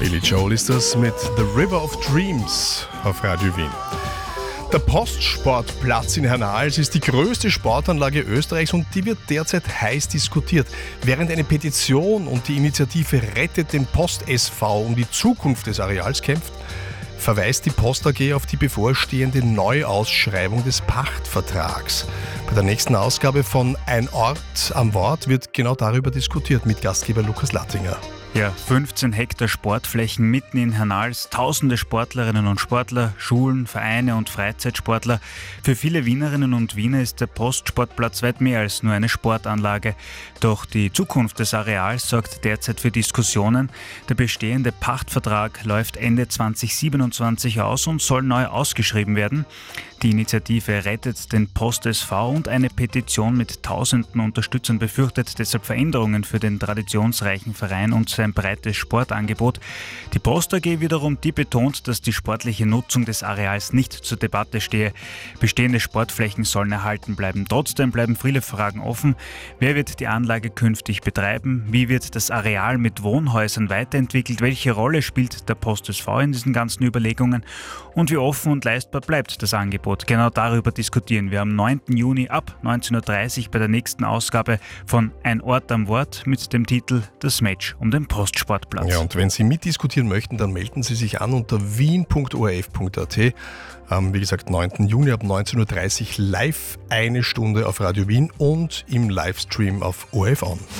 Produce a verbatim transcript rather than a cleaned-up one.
Billy Joel ist das mit The River of Dreams auf Radio Wien. Der Postsportplatz in Hernals ist die größte Sportanlage Österreichs und die wird derzeit heiß diskutiert. Während eine Petition und die Initiative Rettet den Post-S V um die Zukunft des Areals kämpft, verweist die Post A G auf die bevorstehende Neuausschreibung des Pachtvertrags. Bei der nächsten Ausgabe von Ein Ort am Wort wird genau darüber diskutiert mit Gastgeber Lukas Lattinger. Ja, fünfzehn Hektar Sportflächen mitten in Hernals, tausende Sportlerinnen und Sportler, Schulen, Vereine und Freizeitsportler. Für viele Wienerinnen und Wiener ist der Postsportplatz weit mehr als nur eine Sportanlage. Doch die Zukunft des Areals sorgt derzeit für Diskussionen. Der bestehende Pachtvertrag läuft Ende zwanzig siebenundzwanzig aus und soll neu ausgeschrieben werden. Die Initiative Rettet den Post-S V und eine Petition mit tausenden Unterstützern befürchtet deshalb Veränderungen für den traditionsreichen Verein und sein breites Sportangebot. Die Post A G wiederum, die betont, dass die sportliche Nutzung des Areals nicht zur Debatte stehe. Bestehende Sportflächen sollen erhalten bleiben. Trotzdem bleiben viele Fragen offen. Wer wird die Anlage künftig betreiben? Wie wird das Areal mit Wohnhäusern weiterentwickelt? Welche Rolle spielt der Post-S V in diesen ganzen Überlegungen? Und wie offen und leistbar bleibt das Angebot? Genau darüber diskutieren wir am neunten Juni ab neunzehn Uhr dreißig bei der nächsten Ausgabe von Ein Ort am Wort mit dem Titel Das Match um den Postsportplatz. Ja, und wenn Sie mitdiskutieren möchten, dann melden Sie sich an unter wien punkt o r f punkt a t. Am, wie gesagt, neunten Juni ab neunzehn Uhr dreißig live eine Stunde auf Radio Wien und im Livestream auf O R F On.